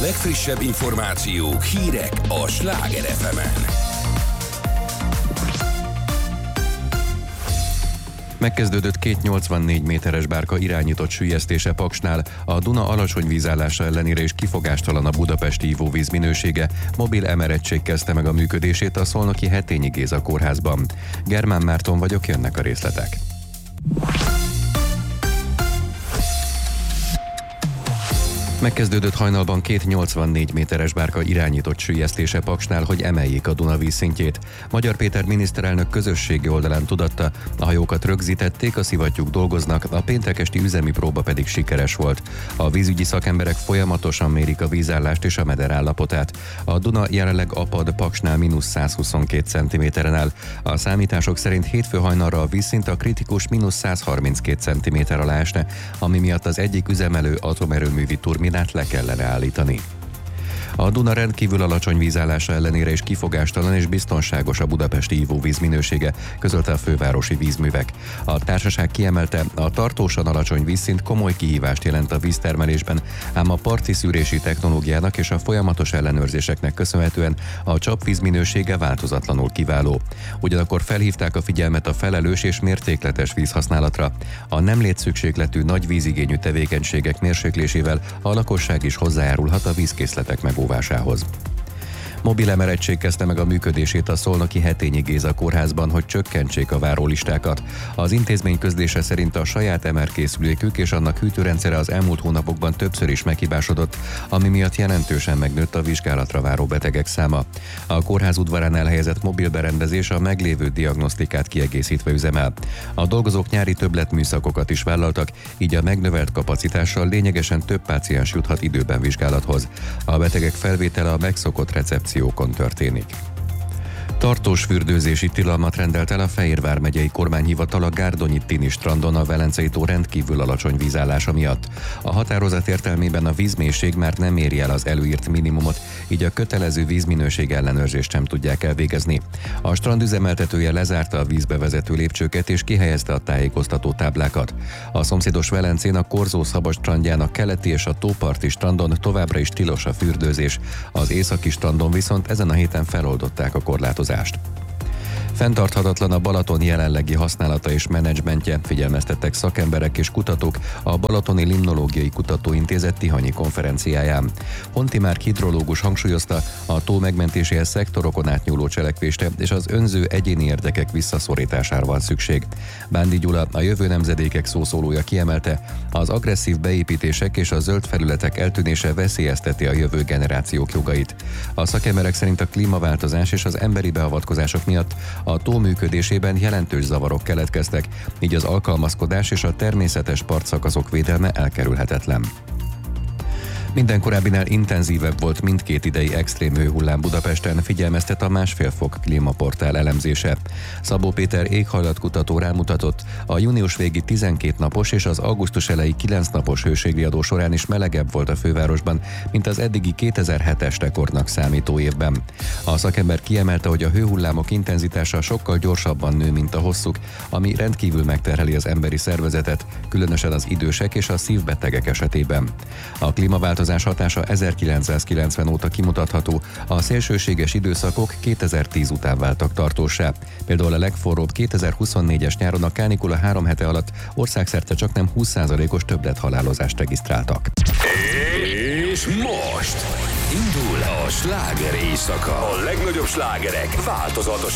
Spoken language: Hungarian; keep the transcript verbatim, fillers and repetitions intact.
legfrissebb információk, hírek a Sláger ef emen. Megkezdődött két nyolcvannégy méteres bárka irányított süllyesztése Paksnál. A Duna alacsony vízállása ellenére is kifogástalan a budapesti ivóvíz minősége. Mobil emerettség kezdte meg a működését a szolnoki Hetényi Géza kórházban. Germán Márton vagyok, jönnek a részletek. Megkezdődött hajnalban két nyolcvannégy méteres bárka irányított süllyesztése Paksnál, hogy emeljék a Duna vízszintjét. Magyar Péter miniszterelnök közösségi oldalán tudatta, a hajókat rögzítették, a szivattyúk dolgoznak, a péntek esti üzemi próba pedig sikeres volt. A vízügyi szakemberek folyamatosan mérik a vízállást és a meder állapotát. A Duna jelenleg apad Paksnál mínusz százhuszonkét centiméteren áll. A számítások szerint hétfő hajnalra a vízszint a kritikus mínusz százharminckét centiméter alá esne, ami miatt az egyik üzemelő atomerőművi turminát le kellene állítani. A Duna rendkívül alacsony vízállása ellenére is kifogástalan és biztonságos a budapesti ivóvíz minősége, közölte a fővárosi vízművek. A társaság kiemelte, a tartósan alacsony vízszint komoly kihívást jelent a víztermelésben, ám a parti szűrési technológiának és a folyamatos ellenőrzéseknek köszönhetően a csapvíz minősége változatlanul kiváló. Ugyanakkor felhívták a figyelmet a felelős és mértékletes vízhasználatra. A nem létszükségletű nagy vízigényű tevékenységek mérséklésével a lakosság is hozzájárulhat a vízkészletek megóvásához. Mobil emerettség kezdte meg a működését a szolnoki Hetényi Géza kórházban, hogy csökkentsék a várólistákat. Az intézmény közlése szerint a saját emerkészülékük és annak hűtőrendszere az elmúlt hónapokban többször is meghibásodott, ami miatt jelentősen megnőtt a vizsgálatra váró betegek száma. A kórház udvarán elhelyezett mobil berendezés a meglévő diagnosztikát kiegészítve üzemel. A dolgozók nyári többletműszakokat is vállaltak, így a megnövelt kapacitással lényegesen több páciens juthat időben vizsgálathoz. A betegek felvétele a megszokott recepciókon történik. Tartós fürdőzési tilalmat rendelt el a Fehérvár megyei kormányhivatal a Gárdonyi Tini strandon a Velencei tó rendkívül alacsony vízállása miatt. A határozat értelmében a vízmélység már nem éri el az előírt minimumot, így a kötelező vízminőség ellenőrzést sem tudják elvégezni. A strand üzemeltetője lezárta a vízbe vezető lépcsőket és kihelyezte a tájékoztató táblákat. A szomszédos Velencén a Korzó-Szabad strandján a keleti és a tóparti strandon továbbra is tilos a fürdőzés, az északi strandon viszont ezen a héten feloldották a korlátozást. Fenntarthatatlan a Balaton jelenlegi használata és menedzsmentje, figyelmeztettek szakemberek és kutatók a Balatoni Limnológiai Kutatóintézet Tihanyi konferenciáján. Honti Márk hidrológus hangsúlyozta, a tó megmentéséhez szektorokon átnyúló cselekvésre és az önző egyéni érdekek visszaszorítására van szükség. Bándi Gyula, a jövő nemzedékek szószólója kiemelte, az agresszív beépítések és a zöld felületek eltűnése veszélyezteti a jövő generációk jogait. A szakemberek szerint a klímaváltozás és az emberi beavatkozások miatt a tó működésében jelentős zavarok keletkeztek, így az alkalmazkodás és a természetes partszakaszok védelme elkerülhetetlen. Minden korábbinál intenzívebb volt mindkét idei extrém hőhullám Budapesten, figyelmeztet a Másfél Fok klímaportál elemzése. Szabó Péter éghajlatkutató rámutatott, a június végi tizenkét napos és az augusztus eleji kilenc napos hőségriadó során is melegebb volt a fővárosban, mint az eddigi kétezer-hetes rekordnak számító évben. A szakember kiemelte, hogy a hőhullámok intenzitása sokkal gyorsabban nő, mint a hosszuk, ami rendkívül megterheli az emberi szervezetet, különösen az idősek és a szívbetegek esetében. A klímaváltozás hatása ezerkilencszázkilencven óta kimutatható, a szélsőséges időszakok kétezer-tíz után váltak tartóssá. Például a legforróbb kétezer-huszonnégyes nyáron a kánikula három hete alatt országszerte csaknem húsz százalékos többlethalálozást regisztráltak. És most indul a sláger éjszaka. A legnagyobb slágerek változatosan